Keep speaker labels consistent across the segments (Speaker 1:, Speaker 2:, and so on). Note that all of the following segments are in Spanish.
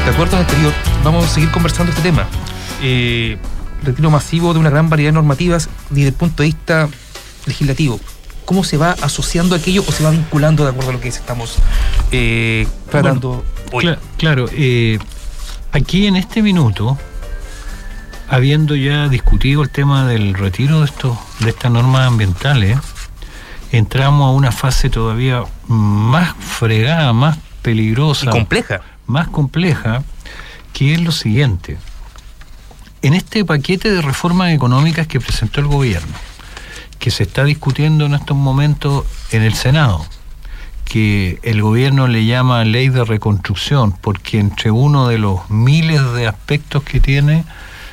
Speaker 1: de acuerdo anterior, vamos a seguir conversando este tema. Retiro masivo de una gran variedad de normativas desde el punto de vista legislativo. ¿Cómo se va asociando aquello o se va vinculando de acuerdo a lo que estamos tratando hoy?
Speaker 2: Claro, aquí en este minuto, habiendo ya discutido el tema del retiro de estas normas ambientales, entramos a una fase todavía más fregada, más peligrosa.
Speaker 1: Y compleja.
Speaker 2: Más compleja, que es lo siguiente. En este paquete de reformas económicas que presentó el gobierno, que se está discutiendo en estos momentos en el Senado, que el gobierno le llama ley de reconstrucción, porque entre uno de los miles de aspectos que tiene,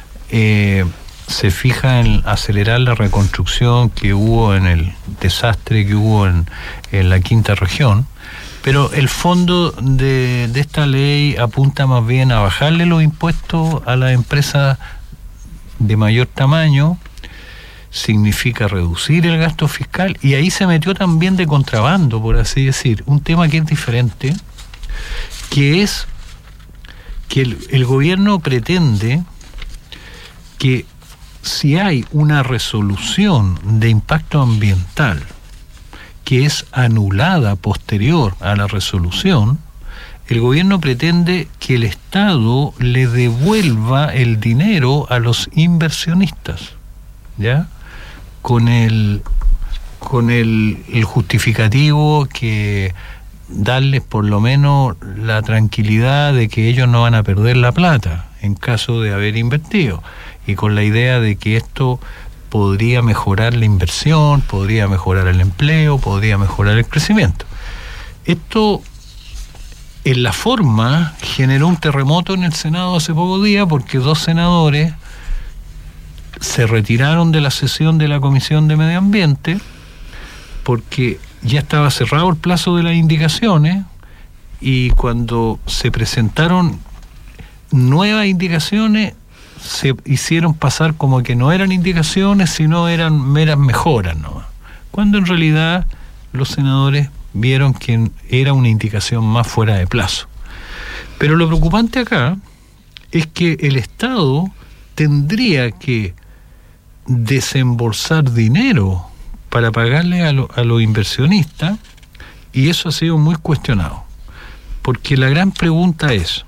Speaker 2: se fija en acelerar la reconstrucción que hubo en el desastre que hubo en la quinta región. Pero el fondo de esta ley apunta más bien a bajarle los impuestos a las empresas de mayor tamaño, significa reducir el gasto fiscal, y ahí se metió también de contrabando, por así decir, un tema que es diferente, que es que el gobierno pretende que si hay una resolución de impacto ambiental que es anulada posterior a la resolución, el gobierno pretende que el Estado le devuelva el dinero a los inversionistas, ¿ya? Con el justificativo que darles por lo menos la tranquilidad de que ellos no van a perder la plata en caso de haber invertido, y con la idea de que esto podría mejorar la inversión, podría mejorar el empleo, podría mejorar el crecimiento. Esto, en la forma, generó un terremoto en el Senado hace pocos días, porque 2 senadores se retiraron de la sesión de la Comisión de Medio Ambiente porque ya estaba cerrado el plazo de las indicaciones, y cuando se presentaron nuevas indicaciones se hicieron pasar como que no eran indicaciones, sino eran meras mejoras nomás, cuando en realidad los senadores vieron que era una indicación más fuera de plazo. Pero lo preocupante acá es que el Estado tendría que desembolsar dinero para pagarle a los inversionistas, y eso ha sido muy cuestionado, porque la gran pregunta es: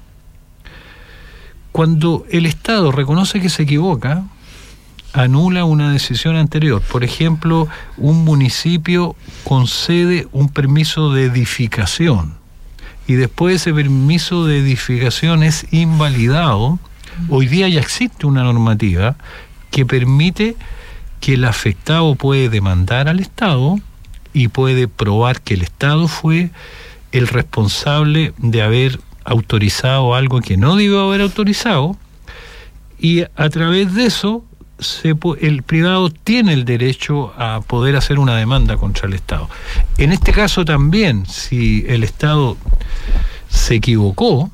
Speaker 2: cuando el Estado reconoce que se equivoca, anula una decisión anterior. Por ejemplo, un municipio concede un permiso de edificación y después ese permiso de edificación es invalidado. Hoy día ya existe una normativa que permite que el afectado puede demandar al Estado y puede probar que el Estado fue el responsable de haber autorizado algo que no debió haber autorizado, y a través de eso el privado tiene el derecho a poder hacer una demanda contra el Estado. En este caso también, si el Estado se equivocó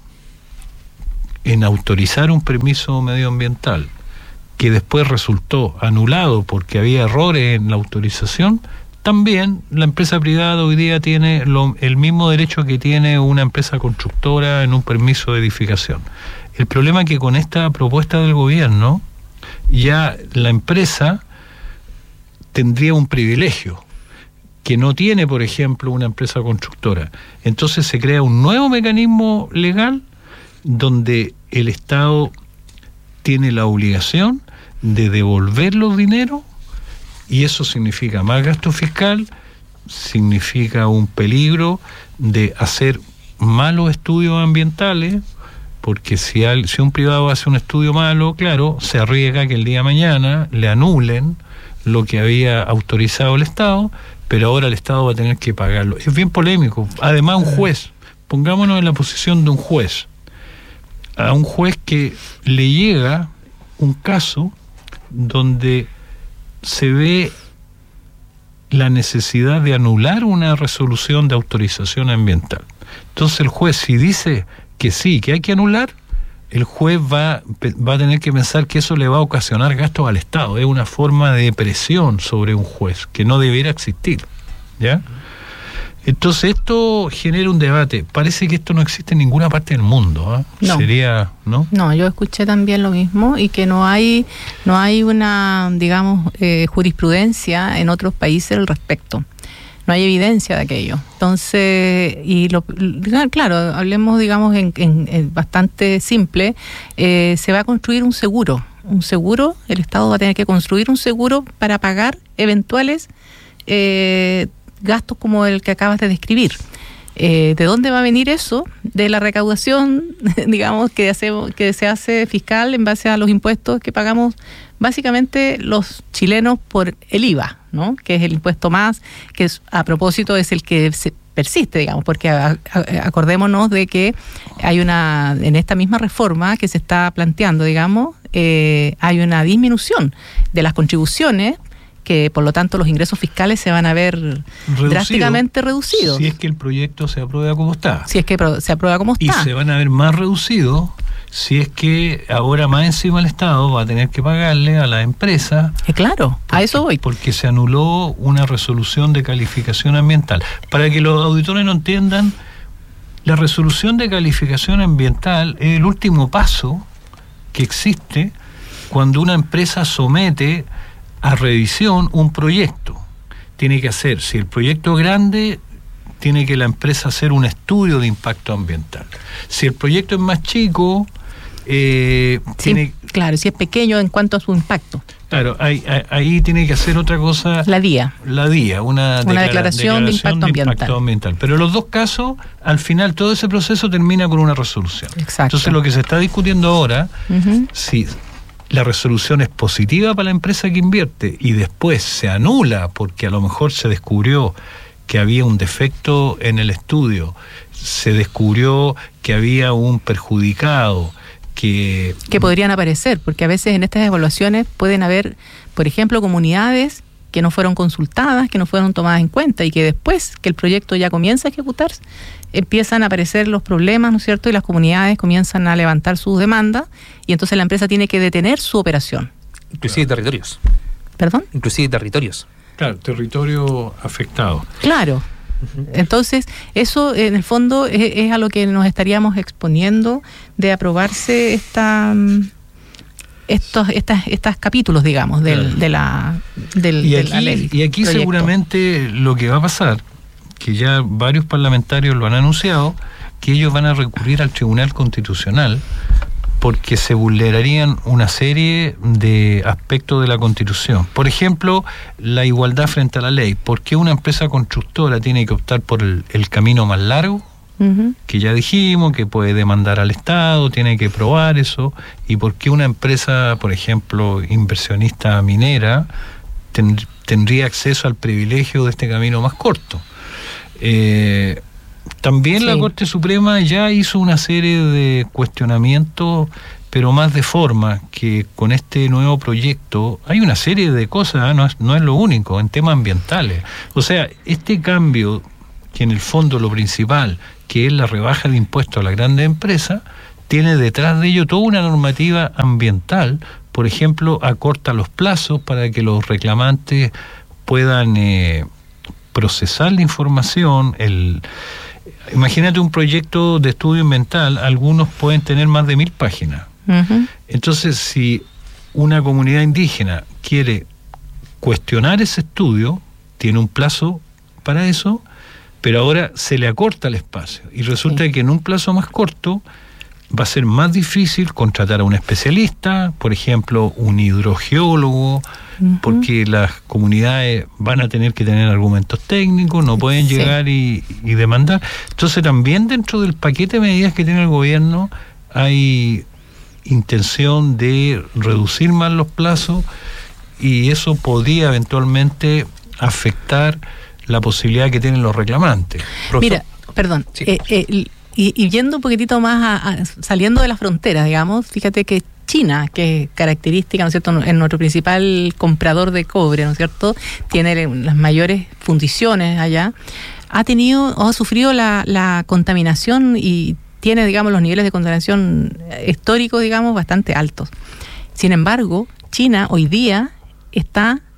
Speaker 2: en autorizar un permiso medioambiental que después resultó anulado porque había errores en la autorización, también la empresa privada hoy día tiene el mismo derecho que tiene una empresa constructora en un permiso de edificación. El problema es que con esta propuesta del gobierno ya la empresa tendría un privilegio que no tiene, por ejemplo, una empresa constructora. Entonces se crea un nuevo mecanismo legal donde el Estado tiene la obligación de devolver los dineros, y eso significa más gasto fiscal, significa un peligro de hacer malos estudios ambientales, porque si un privado hace un estudio malo, claro, se arriesga que el día de mañana le anulen lo que había autorizado el Estado, pero ahora el Estado va a tener que pagarlo. Es bien polémico. Además, un juez, pongámonos en la posición de un juez, a un juez que le llega un caso donde se ve la necesidad de anular una resolución de autorización ambiental. Entonces el juez, si dice que sí, que hay que anular, el juez va a tener que pensar que eso le va a ocasionar gastos al Estado. Es una forma de presión sobre un juez que no debiera existir, ¿ya? Entonces esto genera un debate. Parece que esto no existe en ninguna parte del mundo, ¿eh?
Speaker 3: No.
Speaker 2: Sería, ¿no?
Speaker 3: No, yo escuché también lo mismo, y que no hay una, digamos, jurisprudencia en otros países al respecto. No hay evidencia de aquello. Entonces, claro, hablemos, digamos, en bastante simple, se va a construir un seguro, el Estado va a tener que construir un seguro para pagar eventuales gastos como el que acabas de describir. ¿De dónde va a venir eso? De la recaudación, digamos, que se hace fiscal en base a los impuestos que pagamos básicamente los chilenos por el IVA, ¿no? Que es el impuesto más, que a propósito es el que se persiste, digamos, porque acordémonos de que hay en esta misma reforma que se está planteando, digamos, hay una disminución de las contribuciones, que por lo tanto los ingresos fiscales se van a ver drásticamente reducidos.
Speaker 2: Si es que el proyecto se aprueba como está.
Speaker 3: Si es que se aprueba como está.
Speaker 2: Y se van a ver más reducidos si es que ahora más encima el Estado va a tener que pagarle a la empresa.
Speaker 3: Claro, a eso voy.
Speaker 2: Porque se anuló una resolución de calificación ambiental. Para que los auditores no entiendan, la resolución de calificación ambiental es el último paso que existe cuando una empresa somete a revisión un proyecto. Tiene que hacer, si el proyecto es grande, tiene que la empresa hacer un estudio de impacto ambiental. Si el proyecto es más chico,
Speaker 3: claro, si es pequeño en cuanto a su impacto.
Speaker 2: Claro, ahí tiene que hacer otra cosa.
Speaker 3: La DIA,
Speaker 2: una
Speaker 3: declaración de impacto ambiental.
Speaker 2: Pero en los dos casos, al final, todo ese proceso termina con una resolución.
Speaker 3: Exacto.
Speaker 2: Entonces, lo que se está discutiendo ahora, si la resolución es positiva para la empresa que invierte y después se anula porque a lo mejor se descubrió que había un defecto en el estudio, se descubrió que había un perjudicado, que
Speaker 3: podrían aparecer, porque a veces en estas evaluaciones pueden haber, por ejemplo, comunidades que no fueron consultadas, que no fueron tomadas en cuenta, y que después que el proyecto ya comienza a ejecutarse, empiezan a aparecer los problemas, ¿no es cierto? Y las comunidades comienzan a levantar sus demandas, y entonces la empresa tiene que detener su operación.
Speaker 1: Inclusive territorios.
Speaker 3: ¿Perdón?
Speaker 1: Inclusive territorios.
Speaker 2: Claro, territorio afectado.
Speaker 3: Claro. Entonces, eso en el fondo es a lo que nos estaríamos exponiendo de aprobarse estos capítulos, digamos, de la ley.
Speaker 2: Y aquí seguramente lo que va a pasar, que ya varios parlamentarios lo han anunciado, que ellos van a recurrir al Tribunal Constitucional porque se vulnerarían una serie de aspectos de la Constitución. Por ejemplo, la igualdad frente a la ley. ¿Por qué una empresa constructora tiene que optar por el camino más largo? Que ya dijimos que puede demandar al Estado, tiene que probar eso. ¿Y por qué una empresa, por ejemplo, inversionista minera, tendría acceso al privilegio de este camino más corto? También la Corte Suprema ya hizo una serie de cuestionamientos, pero más de forma, que con este nuevo proyecto hay una serie de cosas, no es lo único, en temas ambientales. O sea, este cambio, que en el fondo lo principal, que es la rebaja de impuestos a las grandes empresas, tiene detrás de ello toda una normativa ambiental. Por ejemplo, acorta los plazos para que los reclamantes puedan procesar la información. Imagínate un proyecto de estudio ambiental, algunos pueden tener más de 1000 páginas. Entonces, si una comunidad indígena quiere cuestionar ese estudio, tiene un plazo para eso, pero ahora se le acorta el espacio. Y resulta que en un plazo más corto va a ser más difícil contratar a un especialista, por ejemplo, un hidrogeólogo, porque las comunidades van a tener que tener argumentos técnicos, no pueden llegar y demandar. Entonces, también dentro del paquete de medidas que tiene el gobierno hay intención de reducir más los plazos, y eso podría eventualmente afectar la posibilidad que tienen los reclamantes.
Speaker 3: Mira, perdón, y yendo un poquitito más saliendo de las fronteras, digamos, fíjate que China, que es característica, ¿no es cierto?, es nuestro principal comprador de cobre, ¿no es cierto?, tiene las mayores fundiciones allá, ha sufrido la contaminación y tiene, digamos, los niveles de contaminación históricos, digamos, bastante altos. Sin embargo, China hoy día está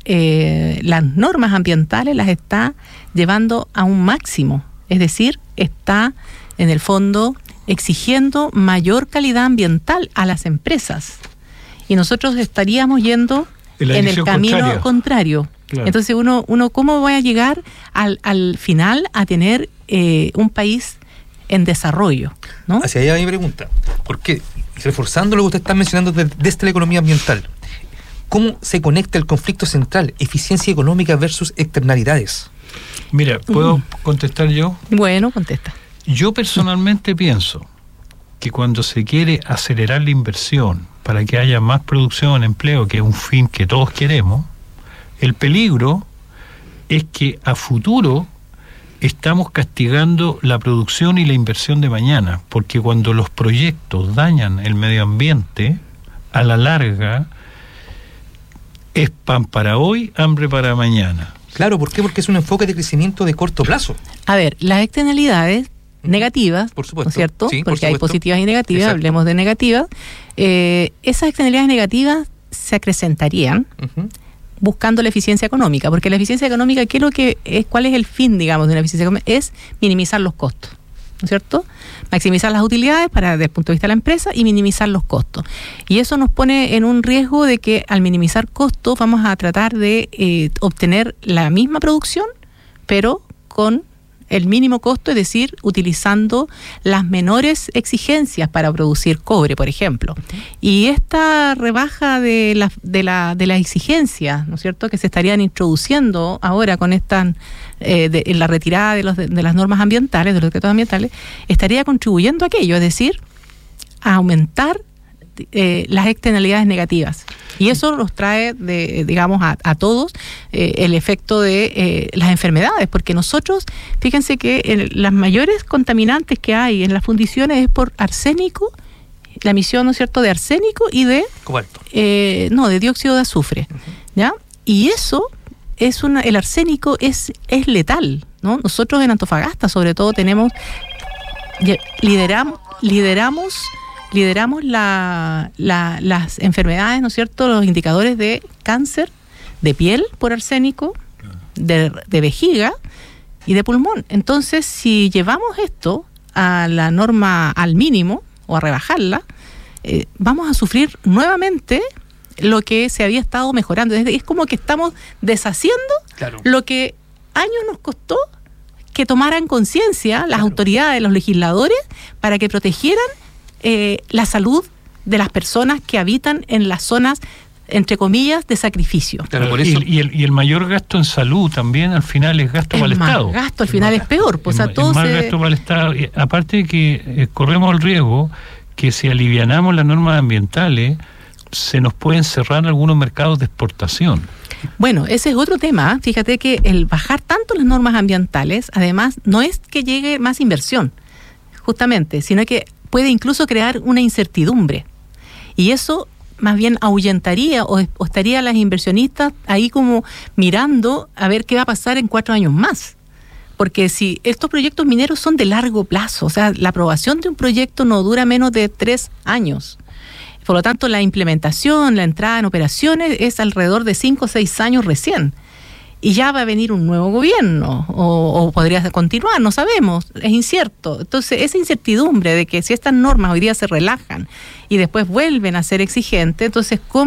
Speaker 3: las normas ambientales las está llevando a un máximo. Es decir, está en el fondo exigiendo mayor calidad ambiental a las empresas. Y nosotros estaríamos yendo en el camino contrario. Claro. Entonces uno ¿cómo va a llegar al final a tener un país en desarrollo, ¿no?
Speaker 1: Hacia allá va mi pregunta. ¿Por qué? Reforzando lo que usted está mencionando desde la economía ambiental, ¿cómo se conecta el conflicto central, eficiencia económica versus externalidades?
Speaker 2: Mira, ¿puedo contestar yo?
Speaker 3: Bueno, contesta.
Speaker 2: Yo personalmente pienso que cuando se quiere acelerar la inversión para que haya más producción, empleo, que es un fin que todos queremos, el peligro es que a futuro estamos castigando la producción y la inversión de mañana, porque cuando los proyectos dañan el medio ambiente, a la larga es pan para hoy, hambre para mañana.
Speaker 1: Claro, ¿por qué? Porque es un enfoque de crecimiento de corto plazo.
Speaker 3: A ver, las externalidades negativas,
Speaker 1: por supuesto,
Speaker 3: ¿no es cierto?
Speaker 1: Sí,
Speaker 3: porque hay positivas y negativas.
Speaker 1: Exacto.
Speaker 3: Hablemos de negativas. Esas externalidades negativas se acrecentarían buscando la eficiencia económica, porque la eficiencia económica, ¿qué es lo que es? ¿Cuál es el fin, digamos, de una eficiencia económica? Es minimizar los costos, ¿no es cierto? Maximizar las utilidades desde el punto de vista de la empresa y minimizar los costos. Y eso nos pone en un riesgo de que al minimizar costos vamos a tratar de obtener la misma producción, pero con el mínimo costo, es decir, utilizando las menores exigencias para producir cobre, por ejemplo. Y esta rebaja de las exigencias, ¿no es cierto?, que se estarían introduciendo ahora con en la retirada de las normas ambientales, de los decretos ambientales, estaría contribuyendo a aquello, es decir, a aumentar las externalidades negativas. Y eso nos trae, digamos, a todos el efecto de las enfermedades, porque nosotros, fíjense que las mayores contaminantes que hay en las fundiciones es por arsénico, la emisión, ¿no es cierto?, de arsénico y de
Speaker 1: cobalto.
Speaker 3: De dióxido de azufre, ¿ya? Y eso el arsénico es letal, ¿no? Nosotros en Antofagasta, sobre todo, lideramos las enfermedades, ¿no es cierto?, los indicadores de cáncer de piel por arsénico, de vejiga y de pulmón. Entonces, si llevamos esto a la norma al mínimo o a rebajarla, vamos a sufrir nuevamente lo que se había estado mejorando. Es como que estamos deshaciendo lo que años nos costó que tomaran conciencia las autoridades, los legisladores, para que protegieran la salud de las personas que habitan en las zonas, entre comillas, de sacrificio.
Speaker 2: Claro, por eso. Y el mayor gasto en salud también al final es gasto para el Estado.
Speaker 3: El gasto al final es peor. Pues,
Speaker 2: más gasto para el Estado. Aparte de que corremos el riesgo que si alivianamos las normas ambientales, se nos pueden cerrar algunos mercados de exportación.
Speaker 3: Bueno, ese es otro tema. Fíjate que el bajar tanto las normas ambientales, además, no es que llegue más inversión, justamente, sino que puede incluso crear una incertidumbre. Y eso más bien ahuyentaría o estaría a las inversionistas ahí como mirando a ver qué va a pasar en 4 años más. Porque si estos proyectos mineros son de largo plazo, o sea, la aprobación de un proyecto no dura menos de 3 años. Por lo tanto, la implementación, la entrada en operaciones es alrededor de 5 o 6 años recién. Y ya va a venir un nuevo gobierno, o podría continuar, no sabemos, es incierto. Entonces, esa incertidumbre de que si estas normas hoy día se relajan y después vuelven a ser exigentes, entonces, ¿cómo